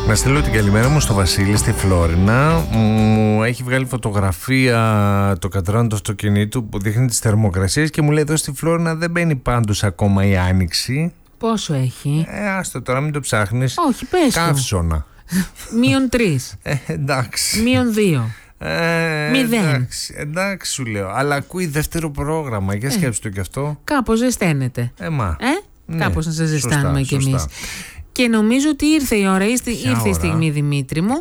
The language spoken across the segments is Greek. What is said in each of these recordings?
Να στείλω την καλημέρα μου στο Βασίλη στη Φλόρινα. Μου έχει βγάλει φωτογραφία το κατράνο του αυτοκινήτου που δείχνει τις θερμοκρασίες και μου λέει εδώ στη Φλόρινα δεν μπαίνει πάντως ακόμα η άνοιξη. Πόσο έχει? Άστο τώρα, μην το ψάχνεις. Όχι, πες το. Καύσωνα. -3. Εντάξει. -2. 0. Εντάξει σου λέω. Αλλά ακούει δεύτερο πρόγραμμα. Για σκέψου το κι αυτό. Κάπως ζεσταίνεται. Ναι, κάπως να σε ζεστάνουμε κι εμείς. σωστά. Και νομίζω ότι ήρθε η ώρα, ήρθε η στιγμή, Δημήτρη μου,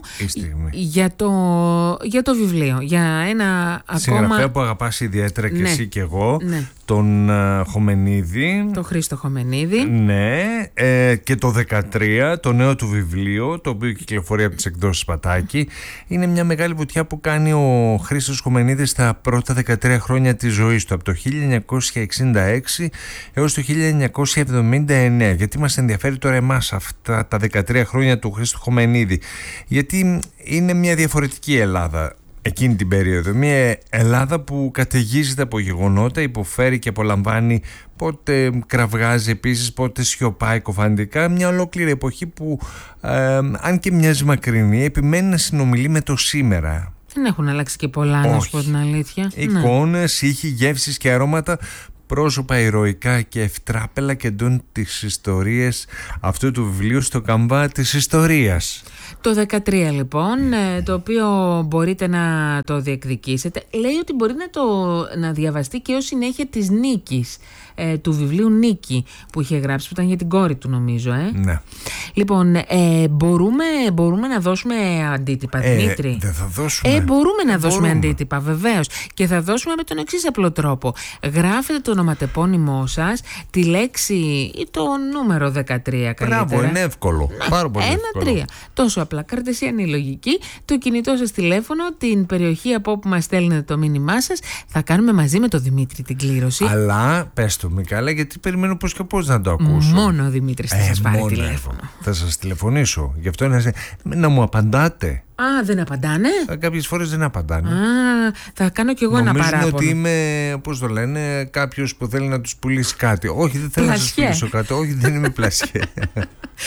για το βιβλίο. Για ένα συγγραφέα ακόμα... που αγαπάς ιδιαίτερα και εσύ και εγώ, ναι. τον Χομενίδη. Το Χρήστο Χομενίδη. Ναι, και το 13, το νέο του βιβλίο, το οποίο κυκλοφορεί από τις εκδόσεις Πατάκη. Είναι μια μεγάλη βουτιά που κάνει ο Χρήστος Χομενίδης στα πρώτα 13 χρόνια της ζωής του, από το 1966 έως το 1979. Γιατί μας ενδιαφέρει τώρα εμάς αυτά τα 13 χρόνια του Χρήστου Χομενίδη? Γιατί είναι μια διαφορετική Ελλάδα εκείνη την περίοδο. Μια Ελλάδα που καταιγίζεται από γεγονότα, υποφέρει και απολαμβάνει, πότε κραυγάζει επίσης, πότε σιωπάει κοφαντικά. Μια ολόκληρη εποχή που αν και μοιάζει μακρινή, επιμένει να συνομιλεί με το σήμερα. Δεν έχουν αλλάξει και πολλά, να σου πω την αλήθεια. Εικόνες, ήχοι, γεύσεις και αρώματα, πρόσωπα ηρωικά και ευτράπελα κεντούν τις ιστορίες αυτού του βιβλίου στο καμβά της ιστορίας. Το 13 λοιπόν, το οποίο μπορείτε να το διεκδικήσετε, λέει ότι μπορεί να διαβαστεί και ως συνέχεια της νίκης, του βιβλίου Νίκη που είχε γράψει, που ήταν για την κόρη του νομίζω. Ναι. Λοιπόν, μπορούμε να δώσουμε αντίτυπα, Δημήτρη? Δεν θα δώσουμε. Μπορούμε να δώσουμε αντίτυπα, βεβαίως. Και θα δώσουμε με τον εξής απλό τρόπο. Γράφετε το ονοματεπώνυμό σας, τη λέξη ή το νούμερο 13 καλύτερα. Μπράβο, είναι εύκολο. Πάρα πολύ εύκολο. 1-3. Τόσο απλά. Καρτεσιανή λογική. Το κινητό σας τηλέφωνο, την περιοχή από όπου μας στέλνετε το μήνυμά σας. Θα κάνουμε μαζί με τον Δημήτρη την κλήρωση. Αλλά πες το, Μικάλα, γιατί περιμένω πώς και πώς να το ακούσω. Μόνο ο Δημήτρης θα σας πάρει τηλέφωνο. Θα σας τηλεφωνήσω. Γι' αυτό να μου απαντάτε. Δεν απαντάνε. Κάποιες φορές δεν απαντάνε. Θα κάνω κι εγώ ένα παράπονο. Νομίζουν ότι είμαι, πώς το λένε, κάποιος που θέλει να τους πουλήσει κάτι. Όχι, δεν θέλω να σας πουλήσω κάτι. Όχι, δεν είμαι πλασιέ.